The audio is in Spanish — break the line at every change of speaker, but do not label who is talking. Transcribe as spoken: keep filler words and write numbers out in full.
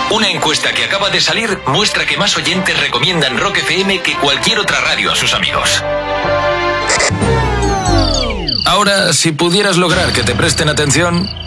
Una encuesta que acaba de salir muestra que más oyentes recomiendan Rock F M que cualquier otra radio a sus amigos. Ahora, si pudieras lograr que te presten atención,